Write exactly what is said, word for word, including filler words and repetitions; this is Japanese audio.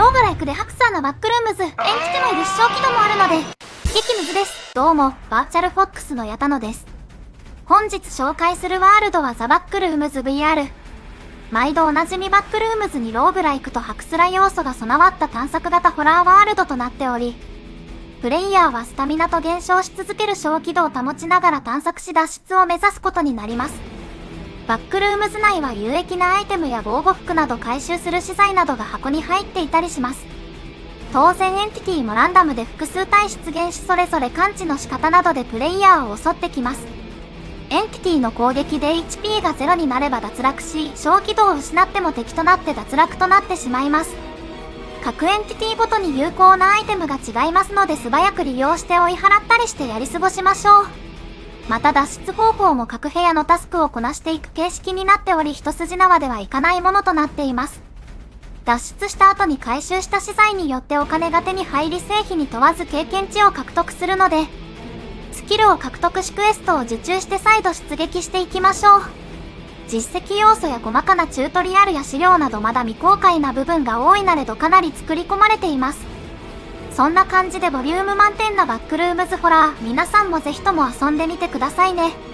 ローグライクでハクサーなバックルームズ、延期でもいる小規度もあるので、激ムズです。どうも、バーチャルフォックスの矢田野です。本日紹介するワールドはザ・バックルームズ ブイアール。毎度おなじみバックルームズにローグライクとハクスラ要素が備わった探索型ホラーワールドとなっており、プレイヤーはスタミナと減少し続ける小軌道を保ちながら探索し脱出を目指すことになります。バックルームズ内は有益なアイテムや防護服など回収する資材などが箱に入っていたりします。当然エンティティもランダムで複数体出現しそれぞれ感知の仕方などでプレイヤーを襲ってきます。エンティティの攻撃で エイチピー がゼロになれば脱落し、小軌道を失っても敵となって脱落となってしまいます。各エンティティごとに有効なアイテムが違いますので素早く利用して追い払ったりしてやり過ごしましょう。また脱出方法も各部屋のタスクをこなしていく形式になっており一筋縄ではいかないものとなっています。脱出した後に回収した資材によってお金が手に入り成否に問わず経験値を獲得するので、スキルを獲得しクエストを受注して再度出撃していきましょう。実績要素や細かなチュートリアルや資料などまだ未公開な部分が多いなれどかなり作り込まれています。そんな感じでボリューム満点なバックルームズホラー、皆さんもぜひとも遊んでみてくださいね。